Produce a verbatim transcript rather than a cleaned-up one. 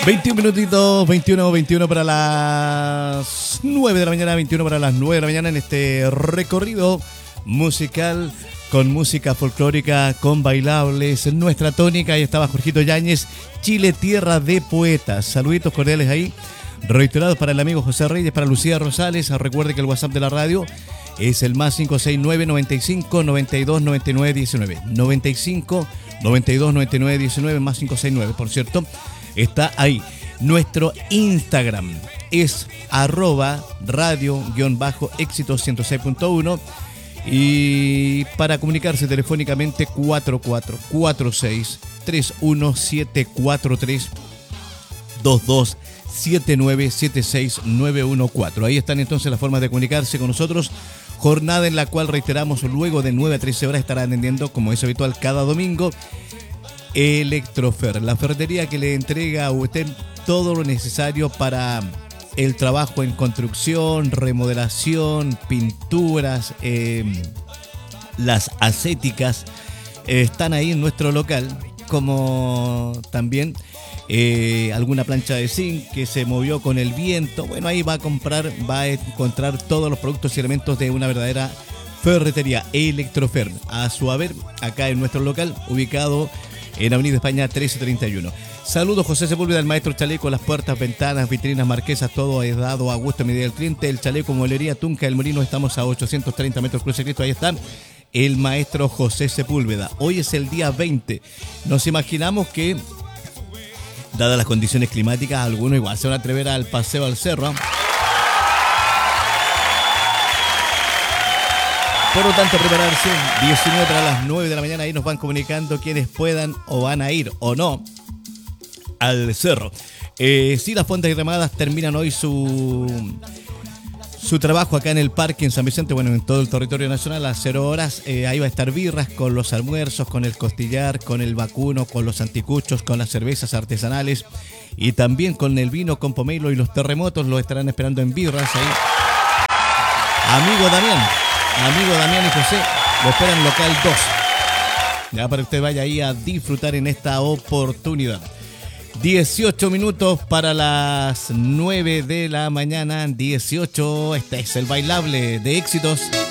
veintiún minutitos, veintiuno, veintiuno para las nueve de la mañana, veintiuno para las nueve de la mañana en este recorrido musical con música folclórica, con bailables, nuestra tónica. Ahí estaba Jorgito Yáñez, Chile, tierra de poetas. Saluditos cordiales ahí, reiterados para el amigo José Reyes, para Lucía Rosales. Recuerde que el WhatsApp de la radio es el más cinco seis nueve, noventa y cinco, noventa y dos, noventa y nueve, diecinueve. noventa y cinco, noventa y dos, noventa y nueve, diecinueve, más cinco seis nueve, por cierto. Está ahí. Nuestro Instagram es arroba radio-éxito ciento seis punto uno. Y para comunicarse telefónicamente cuatro cuatro cuatro seis, tres uno siete cuatro tres, dos dos siete nueve siete seis nueve uno cuatro. Ahí están entonces las formas de comunicarse con nosotros. Jornada en la cual, reiteramos, luego de nueve a trece horas estará atendiendo, como es habitual cada domingo, Electrofer, la ferretería que le entrega a usted todo lo necesario para el trabajo en construcción, remodelación, pinturas, eh, las acéticas, eh, están ahí en nuestro local, como también eh, alguna plancha de zinc que se movió con el viento. Bueno, ahí va a comprar, va a encontrar todos los productos y elementos de una verdadera ferretería Electrofer, a su haber, acá en nuestro local, ubicado en Avenida España trece treinta y uno. Saludos, José Sepúlveda, el maestro Chaleco, las puertas, ventanas, vitrinas, marquesas, todo es dado a gusto a medida del cliente. El Chaleco, Molería, Tunca, El Molino, estamos a ochocientos treinta metros Cruce Cristo. Ahí está el maestro José Sepúlveda. Hoy es el día veinte. Nos imaginamos que, dadas las condiciones climáticas, algunos igual se van a atrever al paseo al cerro. Por lo tanto, prepararse. diecinueve para las nueve de la mañana. Ahí nos van comunicando quienes puedan o van a ir o no al cerro. Eh, sí, las fondas y remadas terminan hoy su su trabajo acá en el parque en San Vicente, bueno, en todo el territorio nacional, a cero horas. Eh, ahí va a estar Birras con los almuerzos, con el costillar, con el vacuno, con los anticuchos, con las cervezas artesanales y también con el vino, con pomelo, y los terremotos lo estarán esperando en Birras ahí. Amigo Damián, amigo Damián y José lo esperan local dos. Ya para que usted vaya ahí a disfrutar en esta oportunidad. dieciocho minutos para las nueve de la mañana. dieciocho, este es el bailable de éxitos.